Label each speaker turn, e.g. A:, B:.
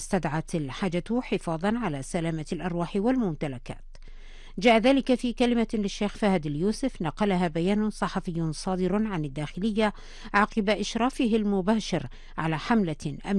A: استدعت الحاجة حفاظا على سلامة الأرواح والممتلكات. جاء ذلك في كلمة للشيخ فهد اليوسف نقلها بيان صحفي صادر عن الداخلية عقب إشرافه المباشر على حملة